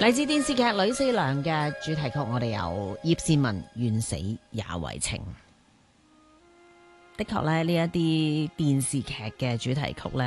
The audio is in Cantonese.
嚟自電視劇《呂四娘》嘅主題曲，我哋有葉倩文《願死也為情》。的確咧，呢一啲電視劇嘅主題曲咧，